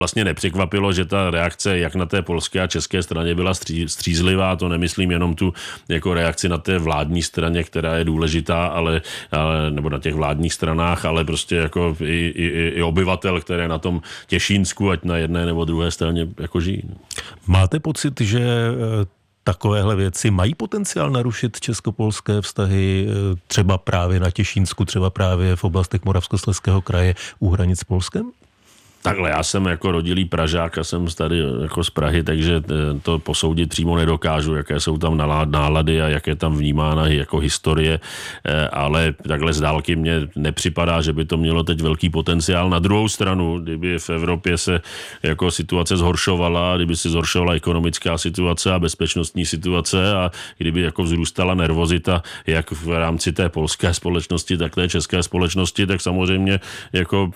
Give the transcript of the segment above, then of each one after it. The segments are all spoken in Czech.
vlastně nepřekvapilo, že ta reakce jak na té polské a české straně byla střízlivá. To nemyslím jenom tu jako reakci na té vládní straně, která je důležitá, ale nebo na těch vládních stranách, ale prostě jako i obyvatel, které na tom Těšínsku, ať na jedné nebo druhé straně jako žijí. Máte pocit, že takovéhle věci mají potenciál narušit česko-polské vztahy třeba právě na Těšínsku, třeba právě v oblastech Moravskoslezského kraje u hranic s Polskem? Takhle, já jsem jako rodilý Pražák a jsem tady jako z Prahy, takže to posoudit přímo nedokážu, jaké jsou tam nálady a jak je tam vnímána jako historie, ale takhle z dálky mně nepřipadá, že by to mělo teď velký potenciál. Na druhou stranu, kdyby v Evropě se jako situace zhoršovala, kdyby se zhoršovala ekonomická situace a bezpečnostní situace a kdyby jako vzrůstala nervozita jak v rámci té polské společnosti, tak té české společnosti, tak samozřejmě jako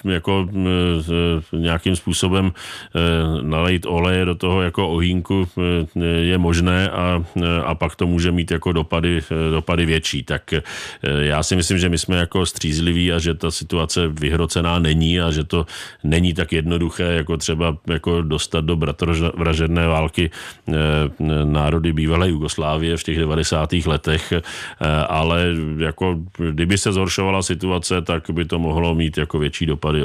nějakým způsobem nalejt oleje do toho jako ohýnku je možné a pak to může mít jako dopady větší. Tak já si myslím, že my jsme jako střízliví a že ta situace vyhrocená není a že to není tak jednoduché, jako třeba jako dostat do bratrovražedné války národy bývalé Jugoslávie v těch 90. letech, ale jako kdyby se zhoršovala situace, tak by to mohlo mít jako větší dopady,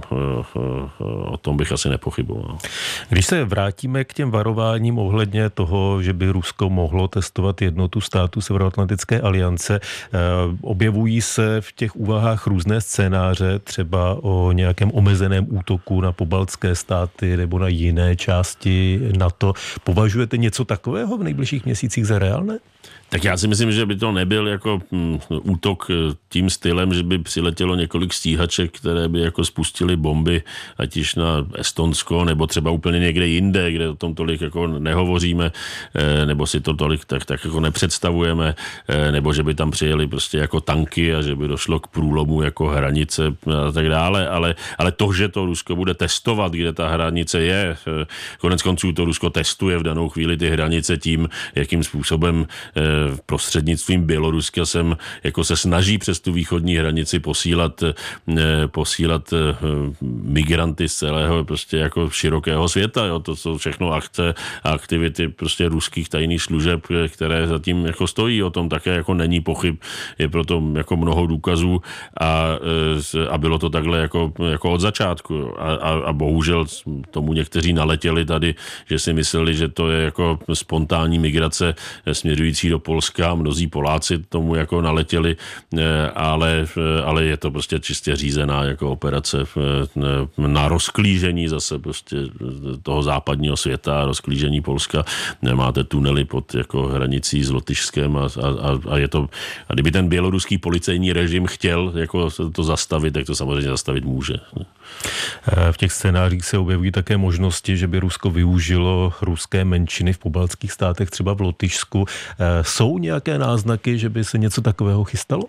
o tom bych asi nepochyboval. Když se vrátíme k těm varováním ohledně toho, že by Rusko mohlo testovat jednotu států Severoatlantické aliance, objevují se v těch úvahách různé scénáře, třeba o nějakém omezeném útoku na pobaltské státy nebo na jiné části NATO. Považujete něco takového v nejbližších měsících za reálné? Tak já si myslím, že by to nebyl jako útok tím stylem, že by přiletělo několik stíhaček, které by jako spustily bomby, ať již na Estonsko, nebo třeba úplně někde jinde, kde o tom tolik jako nehovoříme, nebo si to tolik tak jako nepředstavujeme, nebo že by tam přijeli prostě jako tanky a že by došlo k průlomu jako hranice a tak dále, ale to, že to Rusko bude testovat, kde ta hranice je, konec konců to Rusko testuje v danou chvíli ty hranice tím, jakým způsobem prostřednictvím Běloruska jako se snaží přes tu východní hranici posílat migranty z celého prostě jako širokého světa. Jo. To jsou všechno akce a aktivity prostě ruských tajných služeb, které zatím jako stojí. O tom také jako není pochyb. Je proto jako mnoho důkazů a bylo to takhle jako od začátku. A bohužel tomu někteří naletěli tady, že si mysleli, že to je jako spontánní migrace směřující do Polska, mnozí Poláci tomu jako naletěli, ale je to prostě čistě řízená jako operace na rozklížení zase prostě toho západního světa, rozklížení Polska. Máte tunely pod jako hranicí s Lotyšskem a je to, a kdyby ten běloruský policejní režim chtěl jako to zastavit, tak to samozřejmě zastavit může. V těch scénářích se objevují také možnosti, že by Rusko využilo ruské menšiny v pobaltských státech, třeba v Lotyšsku. Jsou nějaké náznaky, že by se něco takového chystalo?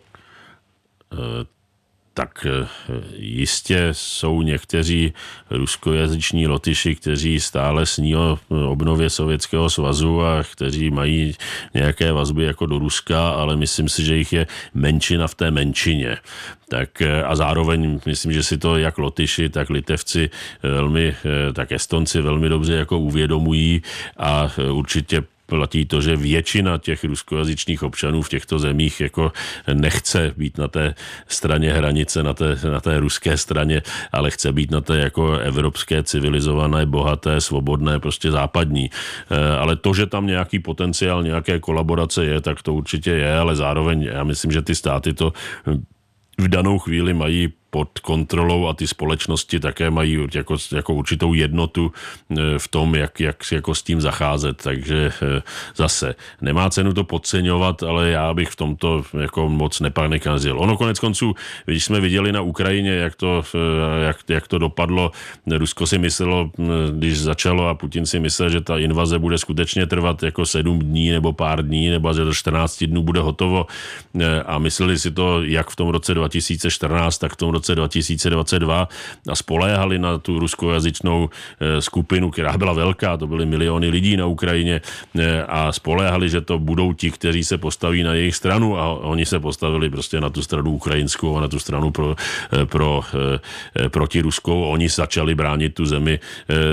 Tak jistě jsou někteří ruskojazyční Lotyši, kteří stále sní o obnově Sovětského svazu a kteří mají nějaké vazby jako do Ruska, ale myslím si, že jich je menšina v té menšině. Tak a zároveň myslím, že si to jak Lotyši, tak Litevci tak Estonci velmi dobře jako uvědomují a určitě platí to, že většina těch ruskojazyčných občanů v těchto zemích jako nechce být na té straně hranice, na té ruské straně, ale chce být na té jako evropské, civilizované, bohaté, svobodné, prostě západní. Ale to, že tam nějaký potenciál, nějaké kolaborace je, tak to určitě je, ale zároveň já myslím, že ty státy to v danou chvíli mají pod kontrolou a ty společnosti také mají jako určitou jednotu v tom, jak jako s tím zacházet. Takže zase nemá cenu to podceňovat, ale já bych v tomto jako moc nepanikazil. Ono konec konců, když jsme viděli na Ukrajině, jak to dopadlo, Rusko si myslelo, když začalo a Putin si myslel, že ta invaze bude skutečně trvat jako 7 dní nebo pár dní, nebo že do 14 dnů bude hotovo a mysleli si to jak v tom roce 2014, tak v tom roce roce 2022 a spoléhali na tu ruskojazyčnou skupinu, která byla velká, to byly miliony lidí na Ukrajině a spoléhali, že to budou ti, kteří se postaví na jejich stranu a oni se postavili prostě na tu stranu ukrajinskou a na tu stranu protiruskou. Oni začali bránit tu zemi